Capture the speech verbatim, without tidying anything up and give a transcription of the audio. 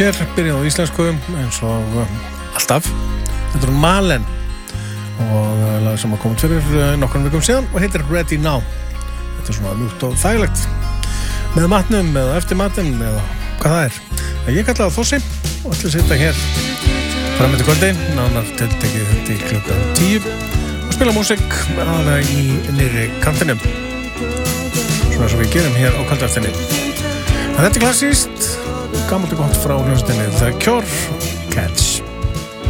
Hér byrja á íslensku eins og alltaf. Þetta er Malen og lag sem að komið fyrir nokkrum vikum síðan og heitir Ready Now. Þetta er svona ljúft og þægilegt með matnum eða eftir matnum eða hvað það er. Ég kalla það Þossi og ætla að sitja hér fram eftir kvöldi, nánar tiltekið þetta í klukkan tíu og spila músík aðalega í nýri kantinum. Svona sem við gerum hér á kvöldaftinni. En þetta er klassískt, gammalt og gott frá hljómsveitinni The Cure, Catch.